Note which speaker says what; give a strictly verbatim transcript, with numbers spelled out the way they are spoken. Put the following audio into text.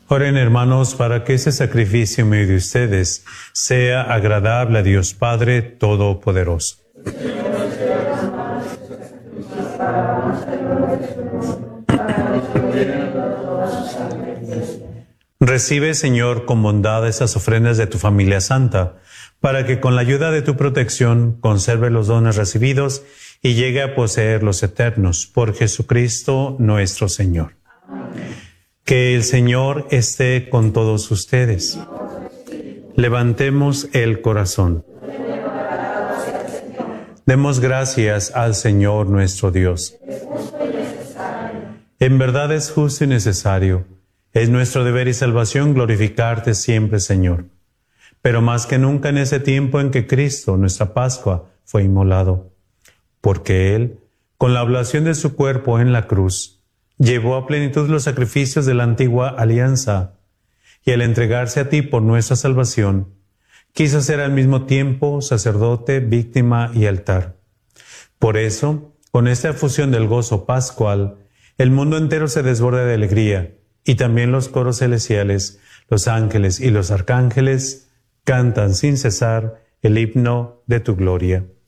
Speaker 1: Oren, hermanos, para que este sacrificio en medio de ustedes sea agradable a Dios Padre Todopoderoso. Recibe, Señor, con bondad esas ofrendas de tu familia santa, para que con la ayuda de tu protección conserve los dones recibidos y llegue a poseer los eternos, por Jesucristo nuestro Señor. Que el Señor esté con todos ustedes. Levantemos el corazón. Demos gracias al Señor nuestro Dios. En verdad es justo y necesario. Es nuestro deber y salvación glorificarte siempre, Señor. Pero más que nunca en ese tiempo en que Cristo, nuestra Pascua, fue inmolado. Porque Él, con la oblación de su cuerpo en la cruz, llevó a plenitud los sacrificios de la antigua alianza, y al entregarse a ti por nuestra salvación, quiso ser al mismo tiempo sacerdote, víctima y altar. Por eso, con esta efusión del gozo pascual, el mundo entero se desborda de alegría, y también los coros celestiales, los ángeles y los arcángeles cantan sin cesar el himno de tu gloria.